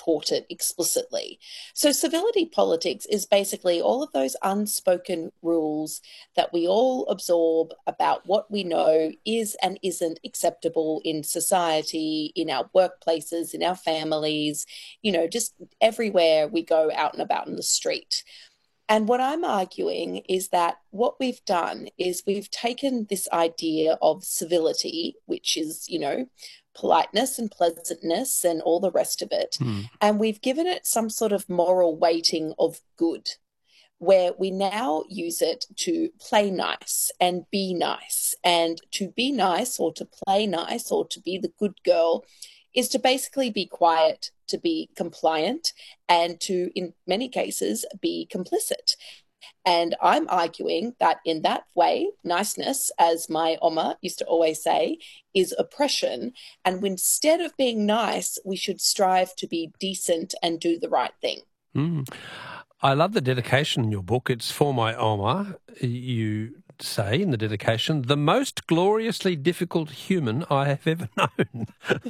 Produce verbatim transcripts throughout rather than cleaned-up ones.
support it explicitly. So civility politics is basically all of those unspoken rules that we all absorb about what we know is and isn't acceptable in society, in our workplaces, in our families, you know, just everywhere we go out and about in the street. And what I'm arguing is that what we've done is we've taken this idea of civility, which is, you know, politeness and pleasantness and all the rest of it, Hmm. and we've given it some sort of moral weighting of good, where we now use it to play nice and be nice. And to be nice or to play nice or to be the good girl is to basically be quiet, to be compliant, and to, in many cases, be complicit. And I'm arguing that in that way, niceness, as my Oma used to always say, is oppression. And instead of being nice, we should strive to be decent and do the right thing. Mm. I love the dedication in your book. It's for my Oma. You say in the dedication, the most gloriously difficult human I have ever known.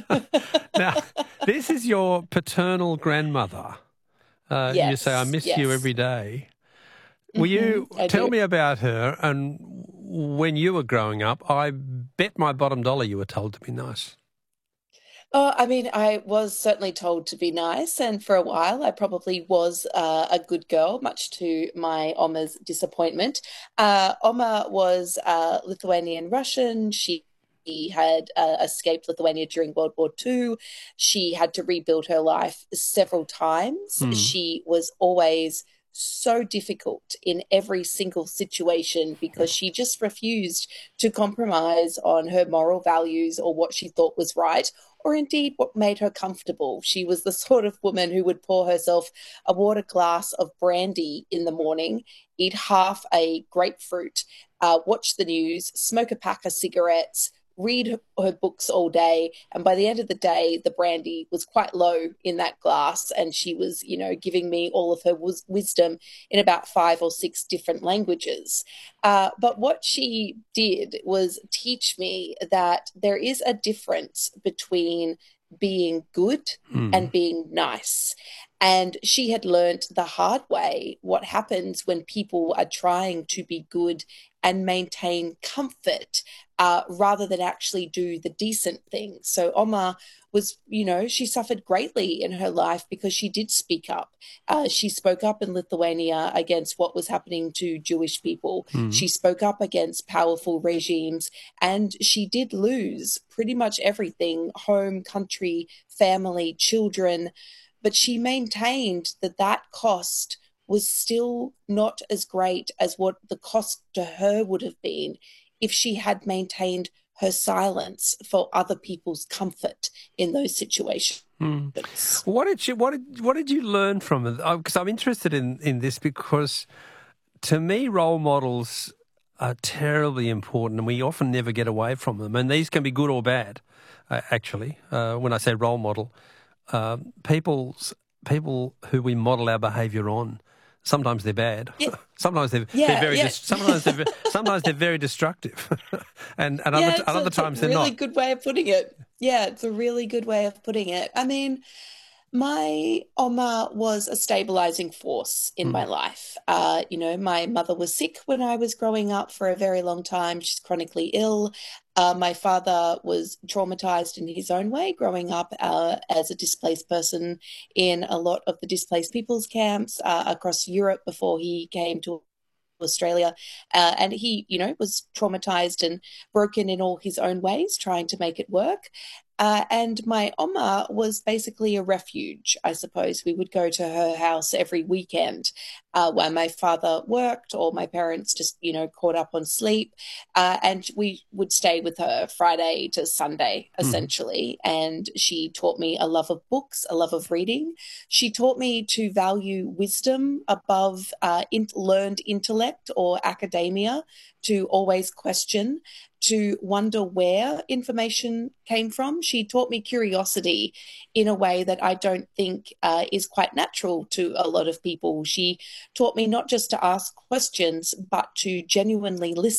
Now, this is your paternal grandmother. Uh, yes, you say, I miss yes. you every day. Will mm-hmm, you I tell do. me about her? And when you were growing up, I bet my bottom dollar you were told to be nice. Oh, I mean, I was certainly told to be nice, and for a while I probably was uh, a good girl, much to my Oma's disappointment. Uh, Oma was uh, Lithuanian Russian. She had uh, escaped Lithuania during World War Two. She had to rebuild her life several times. Hmm. She was always so difficult in every single situation because she just refused to compromise on her moral values or what she thought was right, or indeed what made her comfortable. She was the sort of woman who would pour herself a water glass of brandy in the morning, eat half a grapefruit, uh, watch the news, smoke a pack of cigarettes, read her, her books all day. And by the end of the day, the brandy was quite low in that glass. And she was, you know, giving me all of her w- wisdom in about five or six different languages. Uh, but what she did was teach me that there is a difference between being good Hmm. and being nice. And she had learned the hard way what happens when people are trying to be good and maintain comfort uh, rather than actually do the decent thing. So Oma was, you know, she suffered greatly in her life because she did speak up. Uh, she spoke up in Lithuania against what was happening to Jewish people. Hmm. She spoke up against powerful regimes, and she did lose pretty much everything: home, country, family, children. But she maintained that that cost was still not as great as what the cost to her would have been if she had maintained her silence for other people's comfort in those situations. Hmm. What did you what did what did you learn from it? Because I'm interested in in this because to me role models are terribly important and we often never get away from them. And these can be good or bad, uh, actually. Uh, when I say role model, uh, people's people who we model our behaviour on. Sometimes they're bad. Yeah. Sometimes they're, Yeah, they're very. yeah. Dis- sometimes they're sometimes they're very destructive, and and Yeah, other it's a, other it's a times they're really not. good way of putting it. Yeah, it's a really good way of putting it. I mean, my Oma was a stabilizing force in Mm. my life. Uh, you know, my mother was sick when I was growing up for a very long time. She's chronically ill. Uh, my father was traumatized in his own way growing up uh, as a displaced person in a lot of the displaced people's camps uh, across Europe before he came to Australia. Uh, and he, you know, was traumatized and broken in all his own ways, trying to make it work. Uh, and my Oma was basically a refuge, I suppose. We would go to her house every weekend uh, while my father worked or my parents just, you know, caught up on sleep. Uh, and we would stay with her Friday to Sunday, essentially. Mm. And she taught me a love of books, a love of reading. She taught me to value wisdom above uh, in- learned intellect or academia, to always question, to wonder where information came from. She taught me curiosity in a way that I don't think uh, is quite natural to a lot of people. She taught me not just to ask questions, but to genuinely listen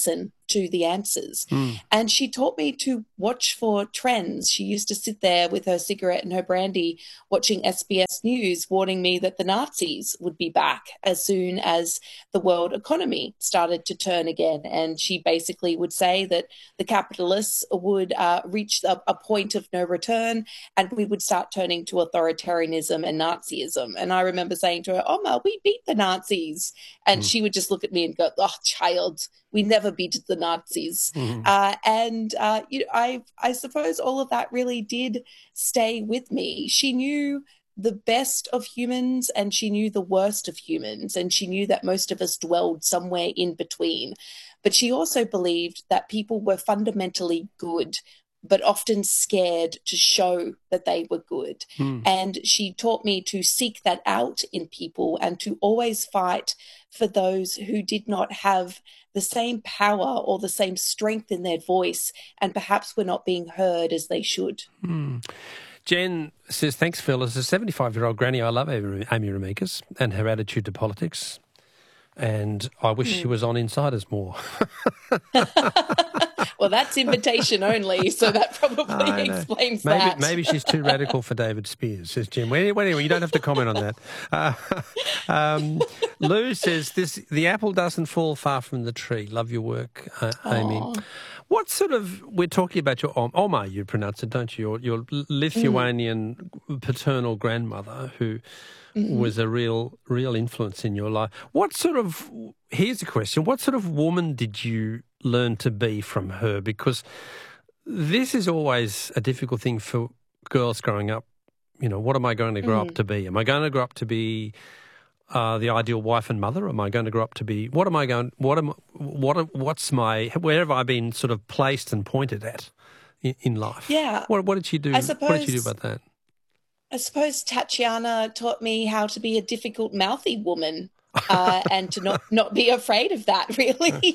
to the answers. Mm. And she taught me to watch for trends. She used to sit there with her cigarette and her brandy watching S B S News, warning me that the Nazis would be back as soon as the world economy started to turn again. And she basically would say that the capitalists would uh, reach a, a point of no return and we would start turning to authoritarianism and Nazism. And I remember saying to her, Oma, we beat the Nazis. And mm. she would just look at me and go, oh, child, we never beat the Nazis. Mm. Uh, and uh, you know, I, I suppose all of that really did stay with me. She knew the best of humans and she knew the worst of humans, and she knew that most of us dwelled somewhere in between. But she also believed that people were fundamentally good, but often scared to show that they were good. Mm. And she taught me to seek that out in people and to always fight for those who did not have the same power or the same strength in their voice and perhaps were not being heard as they should. Mm. Jen says, thanks, Phil. As a seventy-five-year-old granny, I love Amy Remeikis and her attitude to politics. And I wish mm. she was on Insiders more. Well, that's invitation only, so that probably explains maybe, that. Maybe she's too radical for David Spears, says Jim. Well, anyway, you don't have to comment on that. Uh, um, Lou says, "This the apple doesn't fall far from the tree. Love your work, uh, Amy." What sort of, we're talking about your Oma, you pronounce it, don't you? Your, your Lithuanian mm. paternal grandmother who mm-hmm. was a real, real influence in your life. What sort of, here's a question, what sort of woman did you learn to be from her? Because this is always a difficult thing for girls growing up. You know, what am I going to grow mm. up to be? Am I going to grow up to be Uh, the ideal wife and mother? Am I going to grow up to be? What am I going? What am? What? What's my? Where have I been sort of placed and pointed at in, in life? Yeah. What? What did she do? I suppose, what did she do about that? I suppose Tatiana taught me how to be a difficult, mouthy woman, uh, and to not not be afraid of that. Really.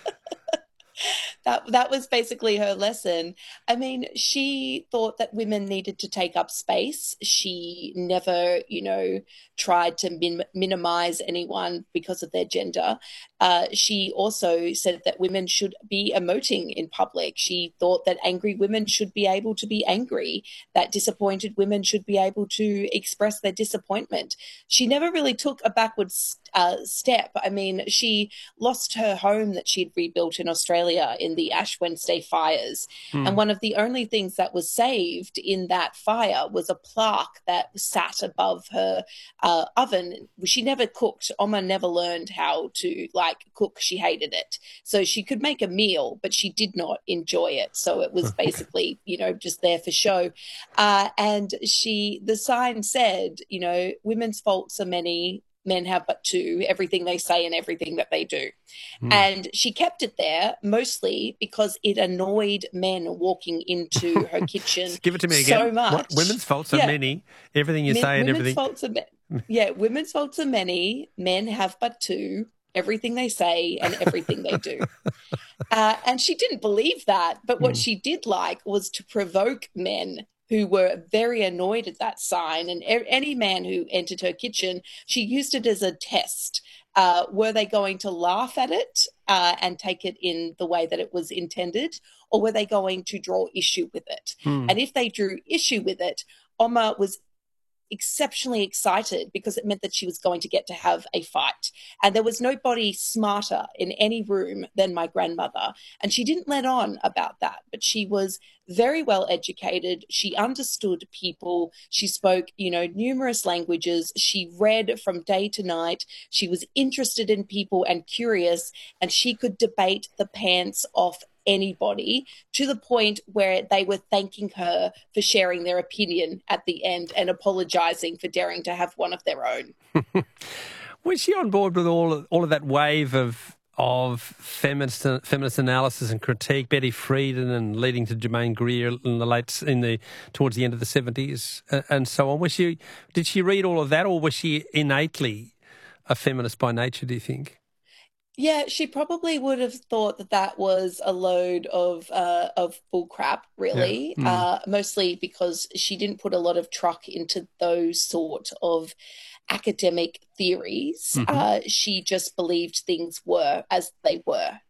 That that was basically her lesson. I mean, she thought that women needed to take up space. She never, you know, tried to min- minimize anyone because of their gender. Uh, she also said that women should be emoting in public. She thought that angry women should be able to be angry, that disappointed women should be able to express their disappointment. She never really took a backwards uh, step. I mean, she lost her home that she'd rebuilt in Australia in the Ash Wednesday fires. Mm. And one of the only things that was saved in that fire was a plaque that sat above her uh, oven. She never cooked. Oma never learned how to like cook. She hated it. So she could make a meal, but she did not enjoy it. So it was basically, you know, just there for show. Uh, and she, the sign said, you know, women's faults are many, men have but two, everything they say and everything that they do. Mm. And she kept it there mostly because it annoyed men walking into her kitchen. Give it to me so again. much. What, women's faults are yeah. many, everything you men, say and women's everything. Faults are ma- yeah, women's faults are many, men have but two, everything they say and everything they do. Uh, and she didn't believe that. But what mm. she did like was to provoke men who were very annoyed at that sign. And er- any man who entered her kitchen, she used it as a test. Uh, were they going to laugh at it uh, and take it in the way that it was intended, or were they going to draw issue with it? Mm. And if they drew issue with it, Oma was exceptionally excited because it meant that she was going to get to have a fight. And there was nobody smarter in any room than my grandmother. And she didn't let on about that, but she was very well educated. She understood people. She spoke, you know, numerous languages. She read from day to night. She was interested in people and curious, and she could debate the pants off anybody to the point where they were thanking her for sharing their opinion at the end and apologizing for daring to have one of their own. Was she on board with all of, all of that wave of of feminist feminist analysis and critique, Betty Friedan and leading to Germaine Greer in the late in the towards the end of the seventies uh, and so on? Was she did she read all of that, or was she innately a feminist by nature, do you think? Yeah, she probably would have thought that that was a load of uh, of bull crap, really, yeah. mm. uh, mostly because she didn't put a lot of truck into those sort of academic theories. Mm-hmm. Uh, she just believed things were as they were.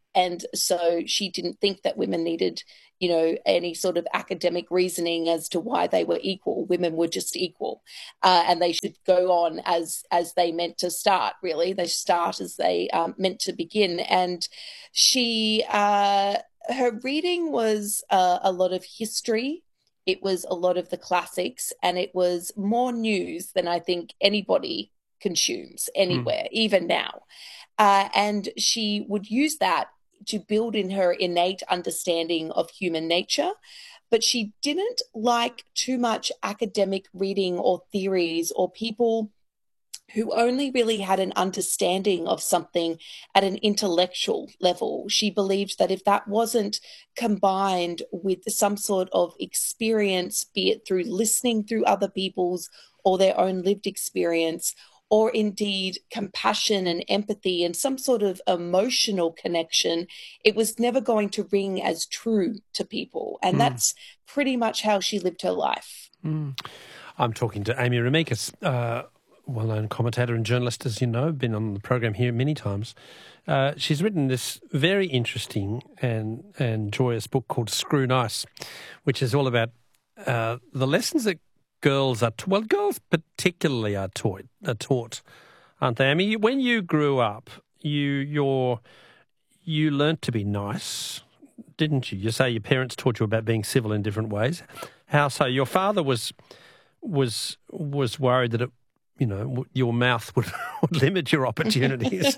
And so she didn't think that women needed, you know, any sort of academic reasoning as to why they were equal. Women were just equal, uh, and they should go on as as they meant to start. Really, they start as they um, meant to begin. And she, uh, her reading was uh, a lot of history. It was a lot of the classics, and it was more news than I think anybody consumes anywhere, mm. even now. Uh, and she would use that to build in her innate understanding of human nature. But she didn't like too much academic reading or theories or people who only really had an understanding of something at an intellectual level. She believed that if that wasn't combined with some sort of experience, be it through listening through other people's or their own lived experience, or indeed compassion and empathy and some sort of emotional connection, it was never going to ring as true to people. And mm. that's pretty much how she lived her life. Mm. I'm talking to Amy Remeikis, uh, well-known commentator and journalist, as you know, been on the program here many times. Uh, she's written this very interesting and, and joyous book called Screw Nice, which is all about uh, the lessons that girls are, well, girls particularly are taught, are taught, aren't they? I mean, when you grew up, you your you learnt to be nice, didn't you? You say your parents taught you about being civil in different ways. How so? Your father was was was worried that it, you know, your mouth would, would limit your opportunities.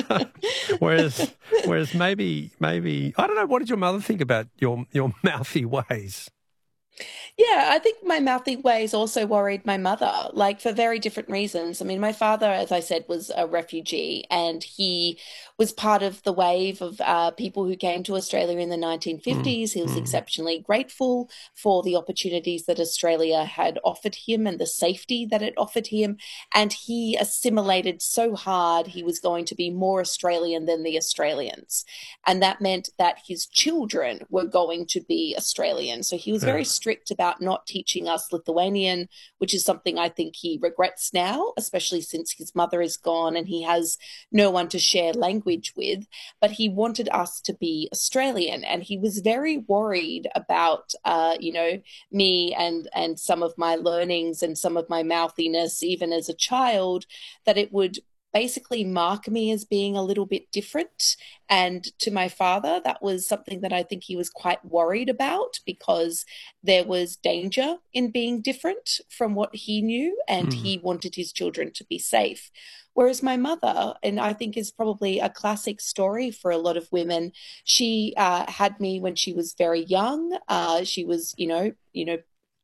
whereas whereas maybe maybe I don't know. What did your mother think about your your mouthy ways? Yeah, I think my mouthy ways also worried my mother, like for very different reasons. I mean, my father, as I said, was a refugee, and he was part of the wave of uh, people who came to Australia in the nineteen fifties. Mm, he was mm. exceptionally grateful for the opportunities that Australia had offered him and the safety that it offered him. And he assimilated so hard, he was going to be more Australian than the Australians. And that meant that his children were going to be Australian. So he was very yeah. strict about not teaching us Lithuanian, which is something I think he regrets now, especially since his mother is gone and he has no one to share language with. But he wanted us to be Australian, and he was very worried about, uh, you know, me and and some of my learnings and some of my mouthiness, even as a child, that it would basically mark me as being a little bit different. And to my father, that was something that I think he was quite worried about, because there was danger in being different from what he knew, and mm. he wanted his children to be safe. Whereas my mother, and I think is probably a classic story for a lot of women, she uh, had me when she was very young. Uh, she was, you know, you know,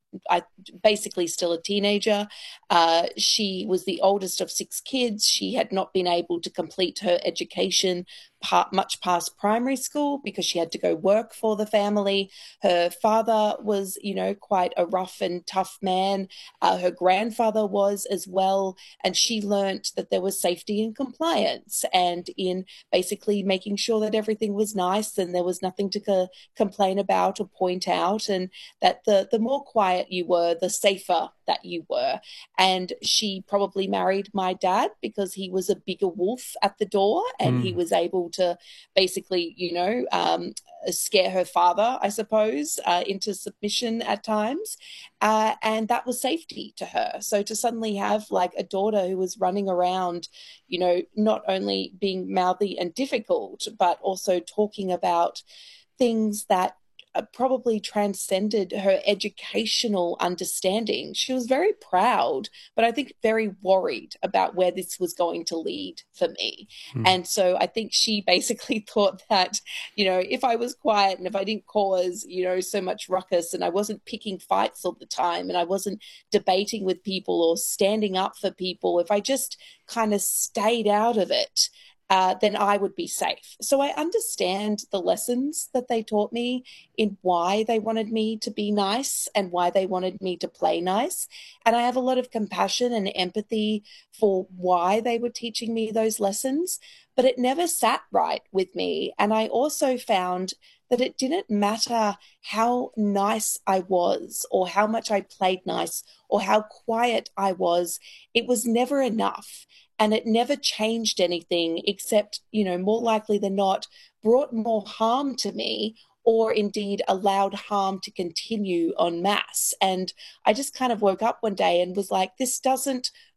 I basically still a teenager. Uh, she was the oldest of six kids. She had not been able to complete her education part, much past primary school because she had to go work for the family. Her father was, you know, quite a rough and tough man. Uh, her grandfather was as well. And she learnt that there was safety and compliance, and in basically making sure that everything was nice and there was nothing to co- complain about or point out, and that the, the more quiet you were, the safer that you were. And she probably married my dad because he was a bigger wolf at the door, and mm. he was able to basically, you know, um, scare her father, I suppose, uh, into submission at times. Uh, and that was safety to her. So to suddenly have like a daughter who was running around, you know, not only being mouthy and difficult, but also talking about things that probably transcended her educational understanding. She was very proud, but I think very worried about where this was going to lead for me. Mm. And so I think she basically thought that, you know, if I was quiet and if I didn't cause, you know, so much ruckus, and I wasn't picking fights all the time, and I wasn't debating with people or standing up for people, if I just kind of stayed out of it, Uh, then I would be safe. So I understand the lessons that they taught me in why they wanted me to be nice and why they wanted me to play nice. And I have a lot of compassion and empathy for why they were teaching me those lessons, but it never sat right with me. And I also found that it didn't matter how nice I was or how much I played nice or how quiet I was, it was never enough. And it never changed anything except, you know, more likely than not, brought more harm to me or indeed allowed harm to continue en masse. And I just kind of woke up one day and was like, this doesn't